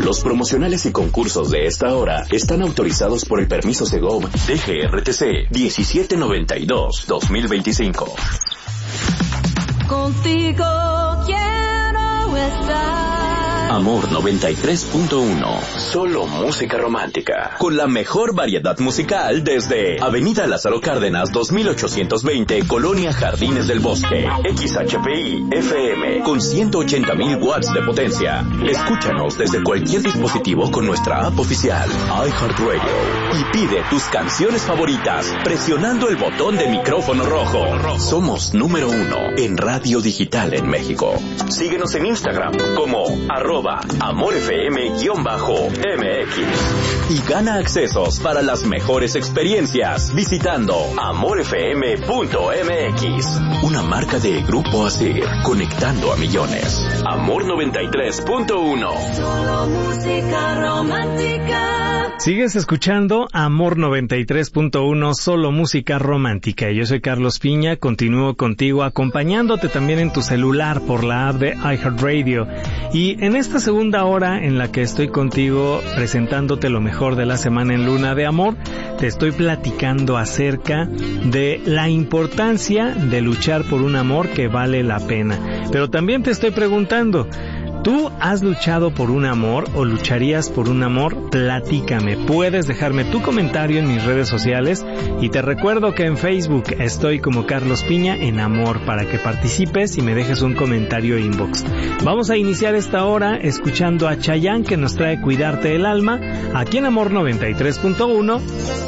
Los promocionales y concursos de esta hora están autorizados por el permiso Segov DGRTC 1792-2025. Contigo quiero estar. Amor 93.1. Solo música romántica. Con la mejor variedad musical desde Avenida Lázaro Cárdenas 2820, Colonia Jardines del Bosque. XHPI FM con 180,000 watts de potencia. Escúchanos desde cualquier dispositivo con nuestra app oficial iHeartRadio y pide tus canciones favoritas presionando el botón de micrófono rojo. Somos número 1 en radio digital en México. Síguenos en Instagram como @AmorFM_MX y gana accesos para las mejores experiencias visitando AmorFM.mx. Una marca de Grupo Asir, conectando a millones. Amor 93.1. Solo música romántica. Sigues escuchando Amor 93.1, solo música romántica. Yo soy Carlos Piña, continúo contigo acompañándote también en tu celular por la app de iHeartRadio. Y en esta segunda hora en la que estoy contigo presentándote lo mejor de la semana en Luna de Amor, te estoy platicando acerca de la importancia de luchar por un amor que vale la pena. Pero también te estoy preguntando, ¿tú has luchado por un amor o lucharías por un amor? Platícame. Puedes dejarme tu comentario en mis redes sociales y te recuerdo que en Facebook estoy como Carlos Piña en Amor para que participes y me dejes un comentario inbox. Vamos a iniciar esta hora escuchando a Chayanne que nos trae Cuidarte el Alma aquí en Amor 93.1.